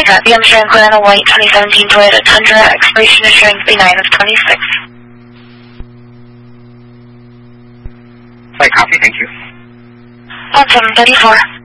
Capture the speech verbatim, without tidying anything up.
Hi, got the insurance on a white twenty seventeen Toyota Tundra, expiration insurance B nine of twenty-six. Right, copy, thank you. one seven thirty-four.